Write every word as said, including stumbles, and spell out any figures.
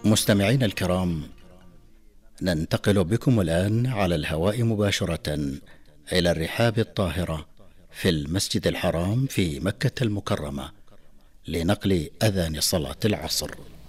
مستمعين الكرام، ننتقل بكم الآن على الهواء مباشرة إلى الرحاب الطاهرة في المسجد الحرام في مكة المكرمة لنقل أذان صلاة العصر.